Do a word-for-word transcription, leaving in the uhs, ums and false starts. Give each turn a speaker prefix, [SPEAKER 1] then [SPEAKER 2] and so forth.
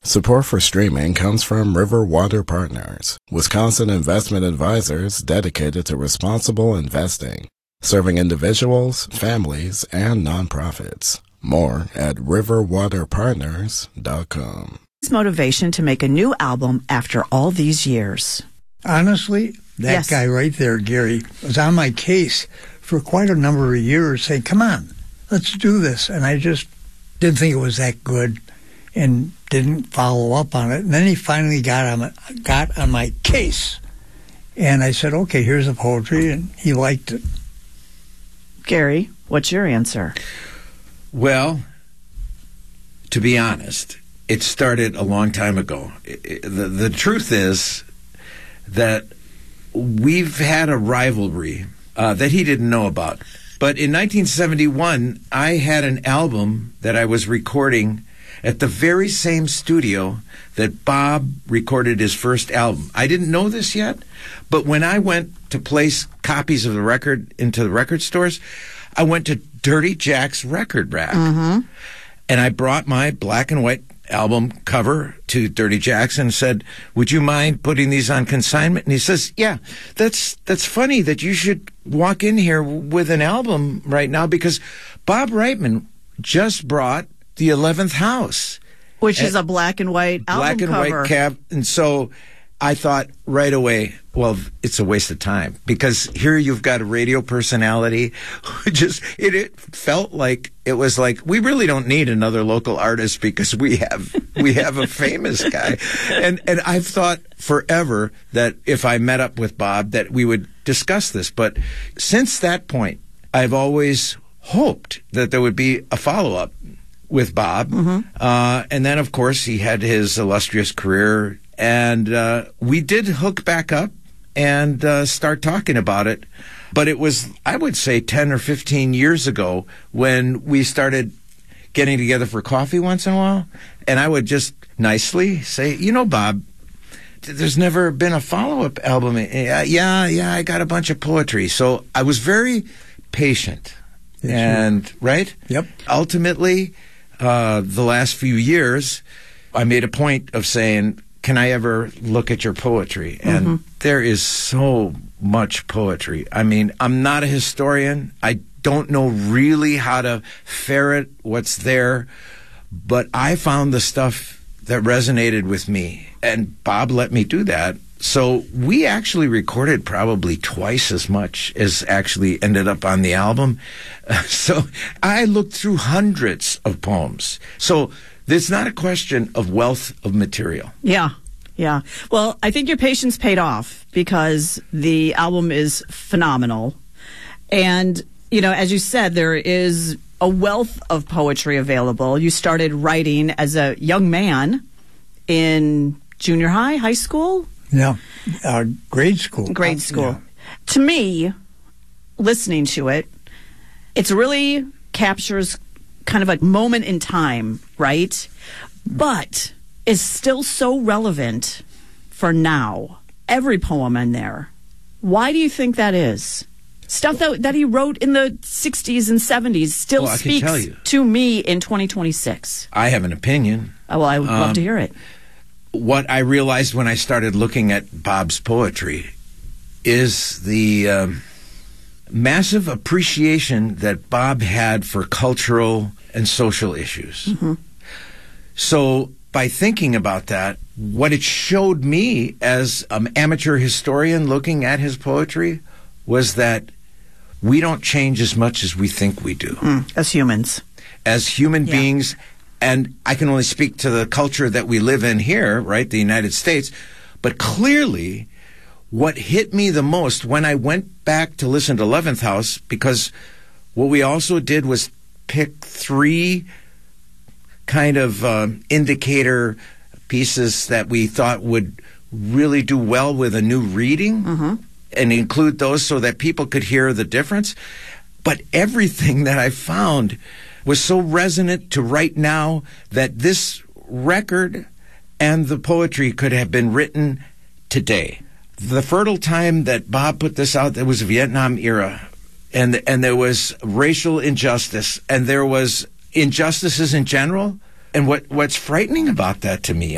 [SPEAKER 1] Support for streaming comes from River Water Partners, Wisconsin investment advisors dedicated to responsible investing, serving individuals, families, and nonprofits. More at river water partners dot com.
[SPEAKER 2] Motivation to make a new album after all these years.
[SPEAKER 3] Honestly, that
[SPEAKER 2] Yes.
[SPEAKER 3] guy right there, Gary, was on my case for quite a number of years saying, come on, let's do this. And I just didn't think it was that good and didn't follow up on it. And then he finally got on, got on my case. And I said, okay, here's the poetry. And he liked it.
[SPEAKER 2] Gary, what's your answer?
[SPEAKER 4] Well, to be honest, it started a long time ago. It, it, the, the truth is that we've had a rivalry uh, that he didn't know about. But in nineteen seventy-one, I had an album that I was recording at the very same studio that Bob recorded his first album. I didn't know this yet, but when I went to place copies of the record into the record stores, I went to Dirty Jack's record rack.
[SPEAKER 2] Mm-hmm.
[SPEAKER 4] And I brought my black and white album cover to Dirty Jack's and said, would you mind putting these on consignment? And he says, yeah, that's that's funny that you should walk in here with an album right now because Bob Reitman just brought The eleventh House.
[SPEAKER 2] Which is a black and white album
[SPEAKER 4] Black and
[SPEAKER 2] cover.
[SPEAKER 4] white cap. And so I thought right away, well, it's a waste of time because here you've got a radio personality who just, it, it felt like, it was like, we really don't need another local artist because we have, we have a famous guy. And, and I've thought forever that if I met up with Bob that we would discuss this. But since that point, I've always hoped that there would be a follow-up with Bob.
[SPEAKER 2] Mm-hmm.
[SPEAKER 4] Uh, and then, of course, he had his illustrious career. And uh, we did hook back up and uh, start talking about it. But it was, I would say, ten or fifteen years ago when we started getting together for coffee once in a while. And I would just nicely say, you know, Bob, there's never been a follow-up album. Yeah, yeah, yeah, I got a bunch of poetry. So I was very patient.
[SPEAKER 3] Yes,
[SPEAKER 4] and, right?
[SPEAKER 3] Yep.
[SPEAKER 4] Ultimately, uh, the last few years, I made a point of saying, can I ever look at your poetry? And
[SPEAKER 2] Mm-hmm.
[SPEAKER 4] there is so much poetry. I mean, I'm not a historian. I don't know really how to ferret what's there, but I found the stuff that resonated with me, and Bob let me do that. So we actually recorded probably twice as much as actually ended up on the album. Uh, so I looked through hundreds of poems. So it's not a question of wealth of material.
[SPEAKER 2] Yeah, yeah. Well, I think your patience paid off because the album is phenomenal. And, you know, as you said, there is a wealth of poetry available. You started writing as a young man in junior high, high school?
[SPEAKER 3] Yeah, uh, grade school.
[SPEAKER 2] Grade school.
[SPEAKER 3] Yeah.
[SPEAKER 2] To me, listening to it, it's really captures kind of a moment in time, right? But is still so relevant for now. Every poem in there. Why do you think that is? Stuff that that he wrote in the sixties and seventies still
[SPEAKER 4] Well, I can
[SPEAKER 2] speaks
[SPEAKER 4] tell you.
[SPEAKER 2] to me in twenty twenty-six.
[SPEAKER 4] I have an opinion.
[SPEAKER 2] Oh, well, I would love
[SPEAKER 4] Um,
[SPEAKER 2] to hear it.
[SPEAKER 4] What I realized when I started looking at Bob's poetry is the um, massive appreciation that Bob had for cultural and social issues.
[SPEAKER 2] Mm-hmm.
[SPEAKER 4] So by thinking about that, what it showed me as an amateur historian looking at his poetry was that we don't change as much as we think we do.
[SPEAKER 2] Mm, as humans.
[SPEAKER 4] As human
[SPEAKER 2] Yeah.
[SPEAKER 4] beings, and I can only speak to the culture that we live in here, right, the United States, but clearly what hit me the most when I went back to listen to eleventh House, because what we also did was pick three kind of um, indicator pieces that we thought would really do well with a new reading,
[SPEAKER 2] Mm-hmm.
[SPEAKER 4] and include those so that people could hear the difference. But everything that I found was so resonant to right now that this record and the poetry could have been written today. The fertile time that Bob put this out, there was Vietnam era, and and there was racial injustice, and there was injustices in general. And what what's frightening about that to me,